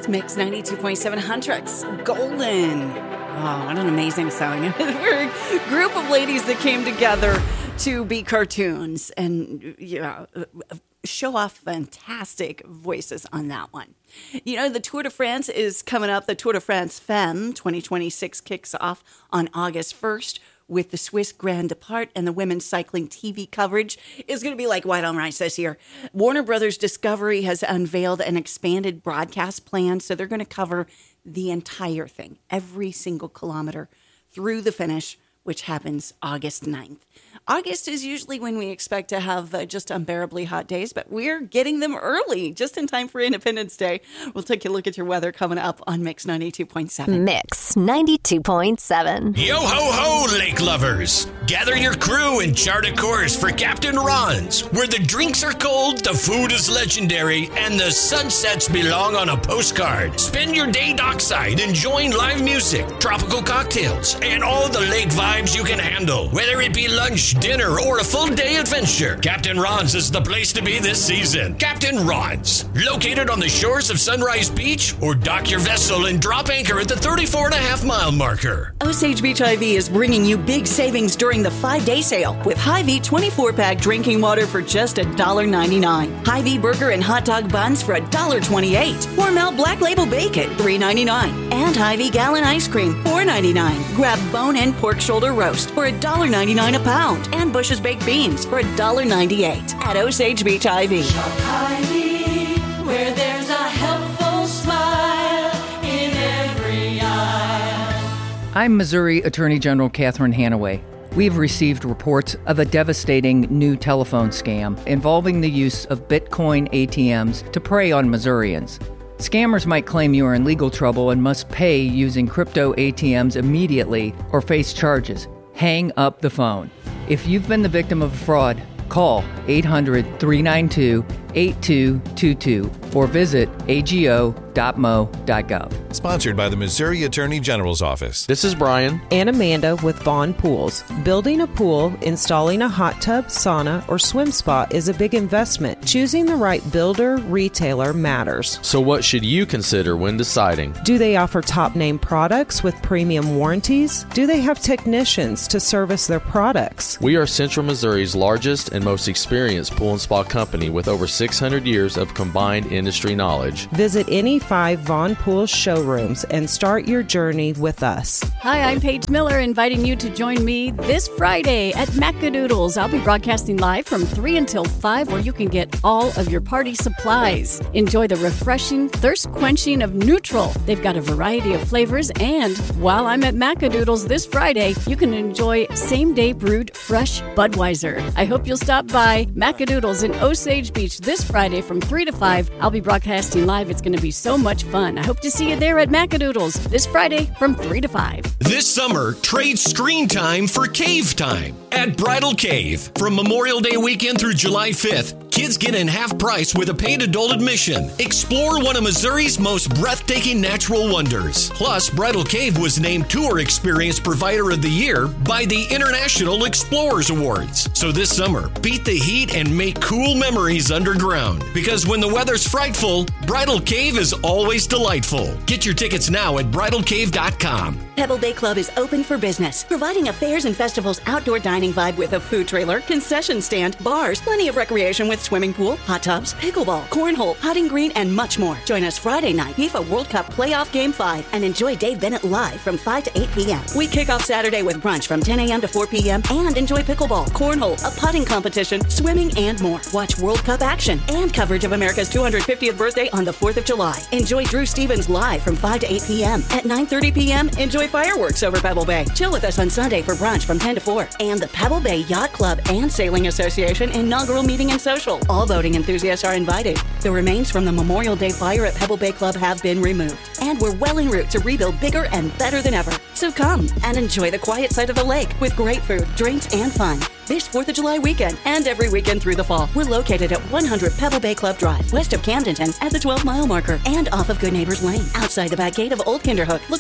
It's Mix 92.7 Huntrix. Golden. Oh, what an amazing song. We're a group of ladies that came together to be cartoons and show off fantastic voices on that one. You know, the Tour de France is coming up. The Tour de France Femme 2026 kicks off on August 1st with the Swiss Grand Depart, and the women's cycling TV coverage is going to be like white on rice this year. Warner Brothers Discovery has unveiled an expanded broadcast plan, so they're going to cover the entire thing, every single kilometer through the finish, which happens August 9th. August is usually when we expect to have just unbearably hot days, but we're getting them early, just in time for Independence Day. We'll take a look at your weather coming up on Mix 92.7. Mix 92.7. Yo ho ho, lake lovers! Gather your crew and chart a course for Captain Ron's, where the drinks are cold, the food is legendary, and the sunsets belong on a postcard. Spend your day dockside enjoying live music, tropical cocktails, and all the lake vibes you can handle. Whether it be lunch, dinner, or a full day adventure, Captain Ron's is the place to be this season. Captain Ron's, located on the shores of Sunrise Beach, or dock your vessel and drop anchor at the 34.5-mile marker. Osage Beach IV is bringing you big savings during the 5-day sale with Hy-Vee 24-pack drinking water for just $1.99. Hy-Vee burger and hot dog buns for $1.28. Hormel Black Label Bacon, $3.99. And Hy-Vee gallon ice cream, $4.99. Grab bone-in pork shoulder roast for $1.99 a pound. And Bush's baked beans for $1.98 at Osage Beach IV. Shop Hy-Vee, where there's a helpful smile in every aisle. I'm Missouri Attorney General Catherine Hanaway. We've received reports of a devastating new telephone scam involving the use of Bitcoin ATMs to prey on Missourians. Scammers might claim you are in legal trouble and must pay using crypto ATMs immediately or face charges. Hang up the phone. If you've been the victim of a fraud, call 800-392-8222 or visit ago.mo.gov. Sponsored by the Missouri Attorney General's Office. This is Brian and Amanda with Vaughn Pools. Building a pool, installing a hot tub, sauna, or swim spa is a big investment. Choosing the right builder, retailer matters. So what should you consider when deciding? Do they offer top-name products with premium warranties? Do they have technicians to service their products? We are Central Missouri's largest and most experienced pool and spa company with over 600 years of combined industry knowledge. Visit any 5 Vaughn Pools showrooms and start your journey with us. Hi, I'm Paige Miller, inviting you to join me this Friday at Macadoodles. I'll be broadcasting live from 3 until 5, where you can get all of your party supplies. Enjoy the refreshing, thirst-quenching of Neutral. They've got a variety of flavors, and while I'm at Macadoodles this Friday, you can enjoy same-day brewed fresh Budweiser. I hope you'll stop by Macadoodles in Osage Beach this Friday from 3 to 5. I'll be broadcasting live. It's going to be so much fun. I hope to see you there at Macadoodles this Friday from 3 to 5. This summer, trade screen time for cave time at Bridal Cave. From Memorial Day weekend through July 5th, kids get in half price with a paid adult admission. Explore one of Missouri's most breathtaking natural wonders. Plus, Bridal Cave was named Tour Experience Provider of the Year by the International Explorers Awards. So this summer, beat the heat and make cool memories underground. Because when the weather's frightful, Bridal Cave is always delightful. Get your tickets now at bridalcave.com. Pebble Bay Club is open for business, providing a fairs and festivals outdoor dining vibe with a food trailer, concession stand, bars, plenty of recreation with swimming pool, hot tubs, pickleball, cornhole, putting green, and much more. Join us Friday night, FIFA World Cup Playoff Game 5, and enjoy Dave Bennett live from 5 to 8 p.m. We kick off Saturday with brunch from 10 a.m. to 4 p.m. and enjoy pickleball, cornhole, a putting competition, swimming, and more. Watch World Cup action and coverage of America's 250th birthday on the 4th of July. Enjoy Drew Stevens live from 5 to 8 p.m. At 9:30 p.m., enjoy fireworks over Pebble Bay. Chill with us on Sunday for brunch from 10 to 4. And the Pebble Bay Yacht Club and Sailing Association inaugural meeting and social. All boating enthusiasts are invited. The remains from the Memorial Day fire at Pebble Bay Club have been removed. And we're well en route to rebuild bigger and better than ever. So come and enjoy the quiet side of the lake with great food, drinks, and fun. This 4th of July weekend and every weekend through the fall. We're located at 100 Pebble Bay Club Drive, west of Camdenton at the 12-mile marker and off of Good Neighbors Lane, outside the back gate of Old Kinderhook. Look